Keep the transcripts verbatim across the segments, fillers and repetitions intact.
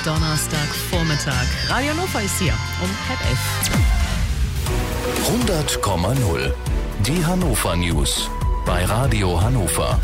Donnerstagvormittag. Radio Hannover ist hier um halb elf. hundert Komma null. Die Hannover News bei Radio Hannover.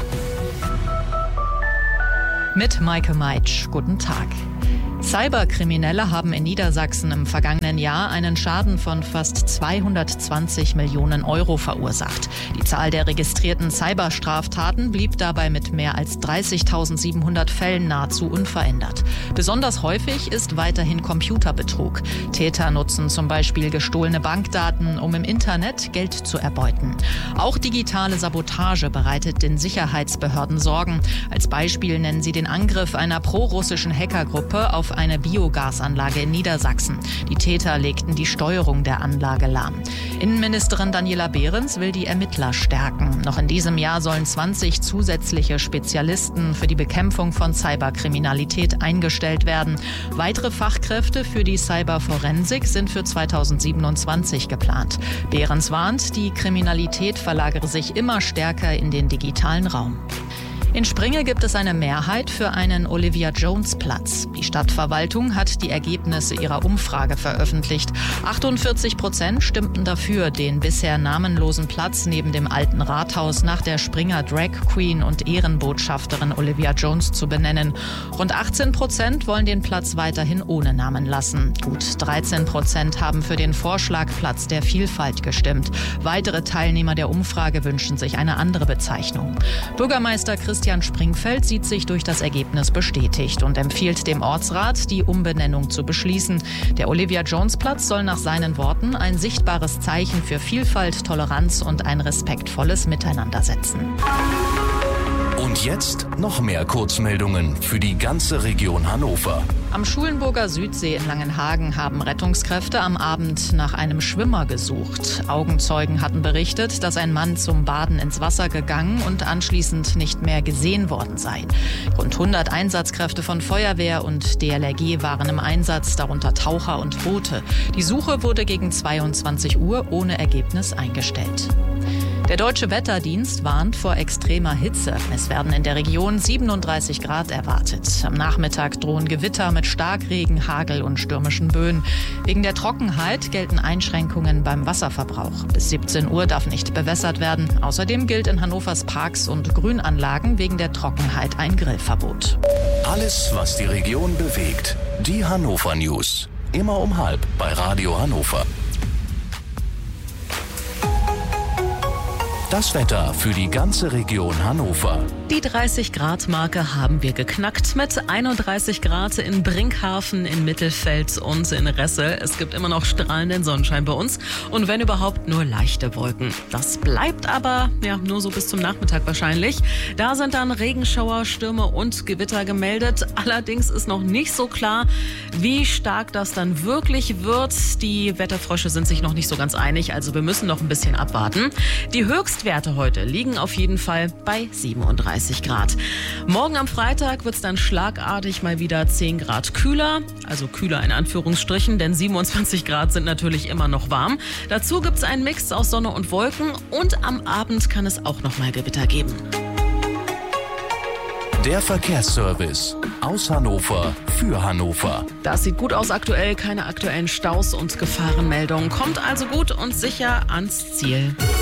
Mit Maike Meitsch. Guten Tag. Cyberkriminelle haben in Niedersachsen im vergangenen Jahr einen Schaden von fast zweihundertzwanzig Millionen Euro verursacht. Die Zahl der registrierten Cyberstraftaten blieb dabei mit mehr als dreißigtausendsiebenhundert Fällen nahezu unverändert. Besonders häufig ist weiterhin Computerbetrug. Täter nutzen zum Beispiel gestohlene Bankdaten, um im Internet Geld zu erbeuten. Auch digitale Sabotage bereitet den Sicherheitsbehörden Sorgen. Als Beispiel nennen sie den Angriff einer prorussischen Hackergruppe auf eine Biogasanlage in Niedersachsen. Die Täter legten die Steuerung der Anlage lahm. Innenministerin Daniela Behrens will die Ermittler stärken. Noch in diesem Jahr sollen zwanzig zusätzliche Spezialisten für die Bekämpfung von Cyberkriminalität eingestellt werden. Weitere Fachkräfte für die Cyberforensik sind für zweitausendsiebenundzwanzig geplant. Behrens warnt, die Kriminalität verlagere sich immer stärker in den digitalen Raum. In Springe gibt es eine Mehrheit für einen Olivia-Jones-Platz. Die Stadtverwaltung hat die Ergebnisse ihrer Umfrage veröffentlicht. achtundvierzig Prozent stimmten dafür, den bisher namenlosen Platz neben dem alten Rathaus nach der Springer Drag Queen und Ehrenbotschafterin Olivia Jones zu benennen. Rund achtzehn Prozent wollen den Platz weiterhin ohne Namen lassen. Gut dreizehn Prozent haben für den Vorschlag Platz der Vielfalt gestimmt. Weitere Teilnehmer der Umfrage wünschen sich eine andere Bezeichnung. Bürgermeister Christian Christian Springfeld sieht sich durch das Ergebnis bestätigt und empfiehlt dem Ortsrat, die Umbenennung zu beschließen. Der Olivia-Jones-Platz soll nach seinen Worten ein sichtbares Zeichen für Vielfalt, Toleranz und ein respektvolles Miteinander setzen. Und jetzt noch mehr Kurzmeldungen für die ganze Region Hannover. Am Schulenburger Südsee in Langenhagen haben Rettungskräfte am Abend nach einem Schwimmer gesucht. Augenzeugen hatten berichtet, dass ein Mann zum Baden ins Wasser gegangen und anschließend nicht mehr gesehen worden sei. Rund hundert Einsatzkräfte von Feuerwehr und D L R G waren im Einsatz, darunter Taucher und Boote. Die Suche wurde gegen zweiundzwanzig Uhr ohne Ergebnis eingestellt. Der Deutsche Wetterdienst warnt vor extremer Hitze. Es werden in der Region siebenunddreißig Grad erwartet. Am Nachmittag drohen Gewitter mit Starkregen, Hagel und stürmischen Böen. Wegen der Trockenheit gelten Einschränkungen beim Wasserverbrauch. Bis siebzehn Uhr darf nicht bewässert werden. Außerdem gilt in Hannovers Parks und Grünanlagen wegen der Trockenheit ein Grillverbot. Alles, was die Region bewegt. Die Hannover News. Immer um halb bei Radio Hannover. Das Wetter für die ganze Region Hannover. Die dreißig-Grad-Marke haben wir geknackt mit einunddreißig Grad in Brinkhafen, in Mittelfeld und in Resse. Es gibt immer noch strahlenden Sonnenschein bei uns und wenn überhaupt nur leichte Wolken. Das bleibt aber ja nur so bis zum Nachmittag wahrscheinlich. Da sind dann Regenschauer, Stürme und Gewitter gemeldet. Allerdings ist noch nicht so klar, wie stark das dann wirklich wird. Die Wetterfrösche sind sich noch nicht so ganz einig, also wir müssen noch ein bisschen abwarten. Die Höchstwerte heute liegen auf jeden Fall bei siebenunddreißig Grad. Morgen am Freitag wird es dann schlagartig mal wieder zehn Grad kühler, also kühler in Anführungsstrichen, denn siebenundzwanzig Grad sind natürlich immer noch warm. Dazu gibt es einen Mix aus Sonne und Wolken und am Abend kann es auch noch mal Gewitter geben. Der Verkehrsservice aus Hannover für Hannover. Das sieht gut aus aktuell, keine aktuellen Staus und Gefahrenmeldungen. Kommt also gut und sicher ans Ziel.